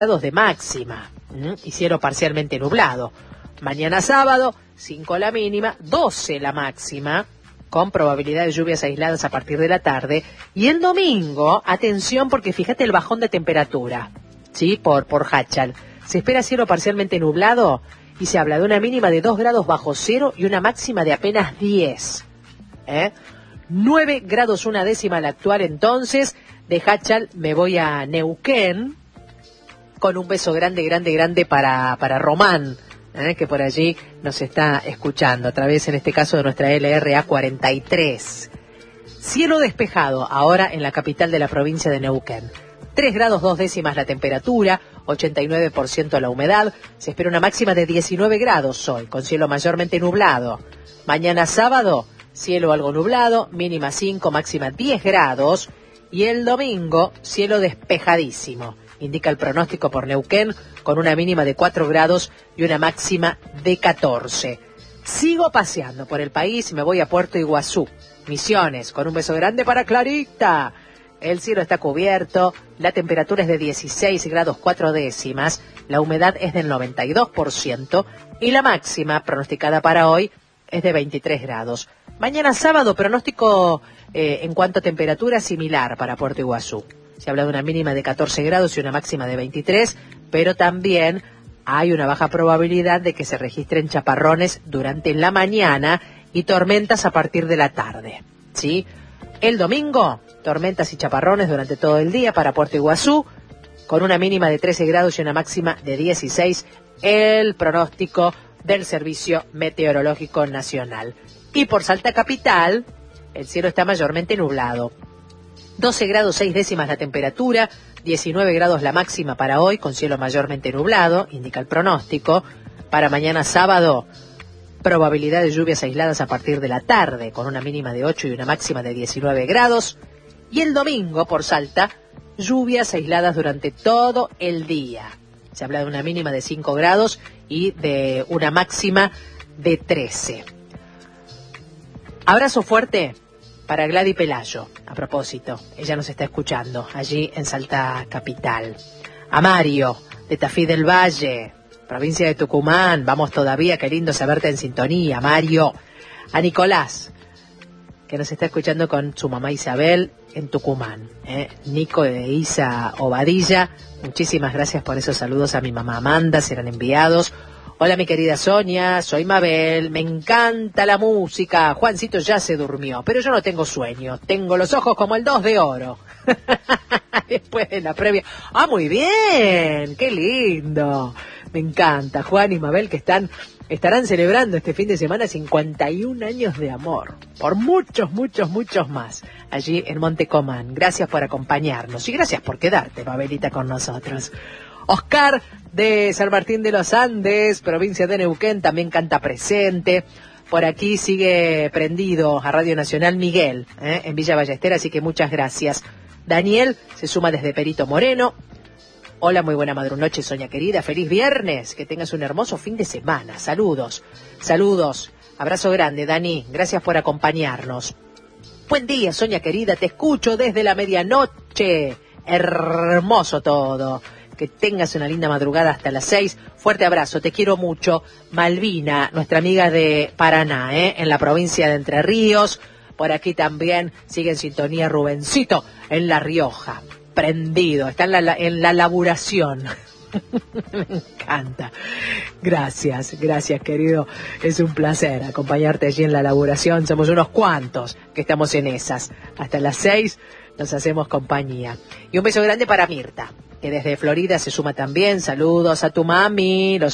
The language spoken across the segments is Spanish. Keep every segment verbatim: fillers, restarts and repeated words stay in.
grados de máxima, ¿m? Y cielo parcialmente nublado. Mañana sábado, cinco la mínima, doce la máxima, con probabilidad de lluvias aisladas a partir de la tarde. Y el domingo, atención porque fíjate el bajón de temperatura, ¿sí? Por, por Hachal. Se espera cielo parcialmente nublado y se habla de una mínima de dos grados bajo cero y una máxima de apenas diez. ¿Eh? nueve grados una décima la actual entonces. De Hachal me voy a Neuquén con un beso grande, grande, grande para, para Román, ¿eh? Que por allí nos está escuchando a través, en este caso, de nuestra L R A cuarenta y tres. Cielo despejado ahora en la capital de la provincia de Neuquén. tres grados dos décimas la temperatura, ochenta y nueve por ciento la humedad. Se espera una máxima de diecinueve grados hoy, con cielo mayormente nublado. Mañana sábado, cielo algo nublado, mínima cinco, máxima diez grados. Y el domingo, cielo despejadísimo. Indica el pronóstico por Neuquén, con una mínima de cuatro grados y una máxima de catorce. Sigo paseando por el país, me voy a Puerto Iguazú, Misiones, con un beso grande para Clarita. El cielo está cubierto, la temperatura es de dieciséis grados cuatro décimas, la humedad es del noventa y dos por ciento y la máxima pronosticada para hoy es de veintitrés grados. Mañana sábado, pronóstico eh, en cuanto a temperatura similar para Puerto Iguazú. Se habla de una mínima de catorce grados y una máxima de veintitrés, pero también hay una baja probabilidad de que se registren chaparrones durante la mañana y tormentas a partir de la tarde, ¿sí? El domingo, tormentas y chaparrones durante todo el día para Puerto Iguazú, con una mínima de trece grados y una máxima de dieciséis, el pronóstico del Servicio Meteorológico Nacional. Y por Salta Capital, el cielo está mayormente nublado. doce grados seis décimas la temperatura, diecinueve grados la máxima para hoy, con cielo mayormente nublado, indica el pronóstico. Para mañana sábado, probabilidad de lluvias aisladas a partir de la tarde, con una mínima de ocho y una máxima de diecinueve grados. Y el domingo, por Salta, lluvias aisladas durante todo el día. Se habla de una mínima de cinco grados y de una máxima de trece. Abrazo fuerte para Gladys Pelayo, a propósito, ella nos está escuchando allí en Salta Capital. A Mario, de Tafí del Valle, provincia de Tucumán, vamos todavía, qué lindo saberte en sintonía, Mario. A Nicolás, que nos está escuchando con su mamá Isabel en Tucumán. ¿eh? Nico de Isa Obadilla, muchísimas gracias por esos saludos a mi mamá Amanda, serán enviados. Hola mi querida Sonia, soy Mabel, me encanta la música. Juancito ya se durmió, pero yo no tengo sueño, tengo los ojos como el dos de oro. Después de la previa. Ah, muy bien, qué lindo. Me encanta, Juan y Mabel, que están estarán celebrando este fin de semana cincuenta y un años de amor. Por muchos, muchos, muchos más. Allí en Montecomán. Gracias por acompañarnos y gracias por quedarte, Mabelita, con nosotros. Oscar de San Martín de los Andes, provincia de Neuquén, también canta presente. Por aquí sigue prendido a Radio Nacional Miguel, ¿eh? en Villa Ballester, así que muchas gracias. Daniel se suma desde Perito Moreno. Hola, muy buena madrunoche, Sonia querida. Feliz viernes, que tengas un hermoso fin de semana. Saludos, saludos. Abrazo grande, Dani. Gracias por acompañarnos. Buen día, Sonia querida. Te escucho desde la medianoche. Hermoso todo. Que tengas una linda madrugada hasta las seis. Fuerte abrazo, te quiero mucho. Malvina, nuestra amiga de Paraná, ¿eh? en la provincia de Entre Ríos. Por aquí también sigue en sintonía Rubencito, en La Rioja. Prendido, está en la, en la laburación. Me encanta. Gracias, gracias querido. Es un placer acompañarte allí en la laburación. Somos unos cuantos que estamos en esas. Hasta las seis nos hacemos compañía. Y un beso grande para Mirta, que desde Florida se suma también. Saludos a tu mami, los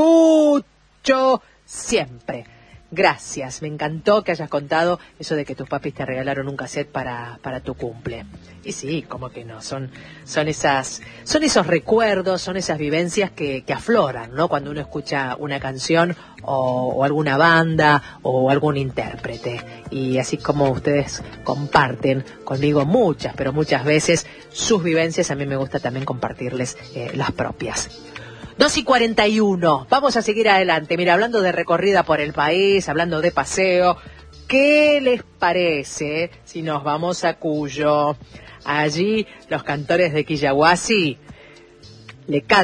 escucho siempre. Gracias, me encantó que hayas contado eso de que tus papis te regalaron un cassette para, para tu cumple. Y sí, como que no, son, son esas, son esos recuerdos, son esas vivencias que, que afloran, ¿no? Cuando uno escucha una canción o, o alguna banda o algún intérprete. Y así como ustedes comparten conmigo muchas, pero muchas veces sus vivencias, a mí me gusta también compartirles eh, las propias. dos y cuarenta y uno, vamos a seguir adelante. Mira, hablando de recorrida por el país, hablando de paseo, ¿qué les parece si nos vamos a Cuyo? Allí los cantores de Quillahuasi le